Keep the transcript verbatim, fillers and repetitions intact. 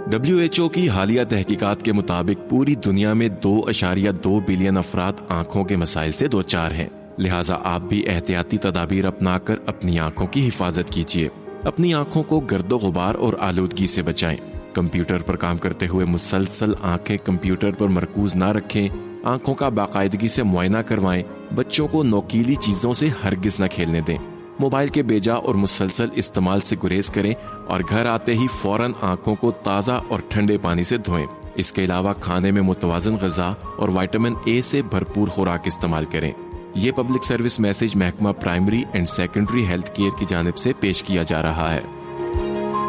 W H O की हालिया तहकीकात के मुताबिक पूरी दुनिया में दो अशारिया दो बिलियन अफराद आंखों के मसाइल से दो चार हैं। लिहाजा आप भी एहतियाती तदाबीर अपनाकर अपनी आंखों की हिफाजत कीजिए। अपनी आंखों को गर्दो गुबार और आलूदगी से बचाएं। कंप्यूटर पर काम करते हुए मुसलसल आंखें कंप्यूटर पर मरकूज ना रखें। आंखों का बाकायदगी से मुआयना करवाएं। बच्चों को नोकीली चीजों से हरगिज न खेलने दें। मोबाइल के बेजा और मुसलसल इस्तेमाल से गुरेज करें और घर आते ही फौरन आंखों को ताज़ा और ठंडे पानी से धोएं। इसके अलावा खाने में मुतवाजन ग़िज़ा और विटामिन ए से भरपूर खुराक इस्तेमाल करें। ये पब्लिक सर्विस मैसेज महकमा primary and secondary health care की जानिब से पेश किया जा रहा है।